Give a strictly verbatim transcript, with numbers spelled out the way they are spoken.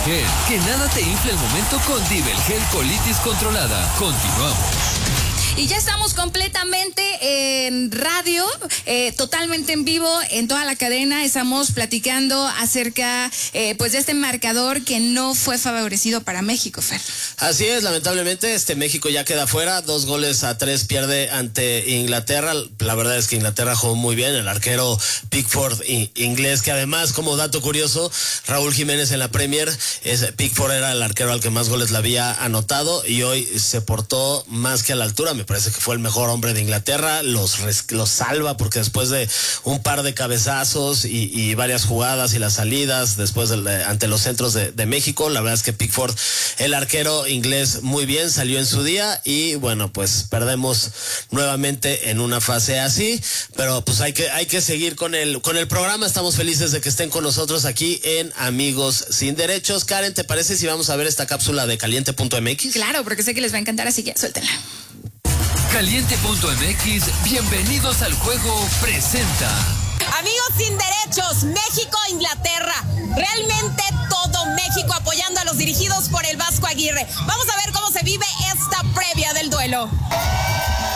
Gel. Que nada te infle el momento con Divel Gel Colitis Controlada. Continuamos. Y ya estamos completamente en radio, eh, totalmente en vivo, en toda la cadena. Estamos platicando acerca eh, pues de este marcador que no fue favorecido para México, Fer. Así es, lamentablemente, este México ya queda fuera, dos goles a tres pierde ante Inglaterra. La verdad es que Inglaterra jugó muy bien, el arquero Pickford inglés, que además, como dato curioso, Raúl Jiménez en la Premier, es, Pickford era el arquero al que más goles le había anotado y hoy se portó más que a la altura. Me parece que fue el mejor hombre de Inglaterra, los, los salva porque después de un par de cabezazos y, y varias jugadas y las salidas después de, ante los centros de, de México, la verdad es que Pickford, el arquero inglés, muy bien, salió en su día y bueno, pues perdemos nuevamente en una fase así, pero pues hay que, hay que seguir con el, con el programa. Estamos felices de que estén con nosotros aquí en Amigos Sin Derechos. Karen, ¿te parece si vamos a ver esta cápsula de caliente punto m x? Claro, porque sé que les va a encantar, así que suéltenla. Caliente punto m x, bienvenidos al juego, presenta. Amigos Sin Derechos, México-Inglaterra. Realmente todo México apoyando a los dirigidos por el Vasco Aguirre. Vamos a ver cómo se vive esta previa del duelo.